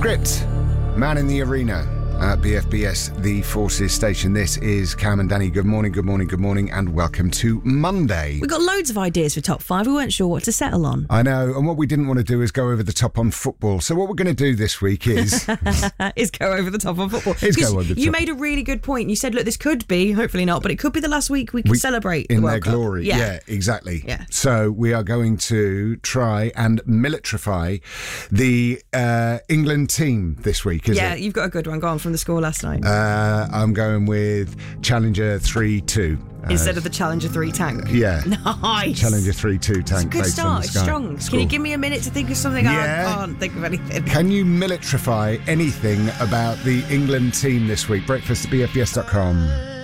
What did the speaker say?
Script, Man in the Arena at BFBS, the Forces station. This is Cam and Danny. Good morning, and welcome to Monday. We've got loads of ideas for top five. We weren't sure what to settle on. I know, and what we didn't want to do is go over the top on football. So what we're going to do this week is... is go over the top on football. You made a really good point. You said, look, this could be, hopefully not, but it could be the last week we can celebrate in the World their Cup. glory. Yeah, exactly. Yeah. So we are going to try and militarify the England team this week, is it? Yeah, you've got a good one. Go on, from the score last night. I'm going with Challenger 3-2. Instead of the Challenger 3 tank. Yeah. Nice. Challenger 3-2 tank. It's a good start. It's strong. Can you give me a minute to think of something? Yeah. I can't think of anything. Can you militarify anything about the England team this week? Breakfast at bfbs.com.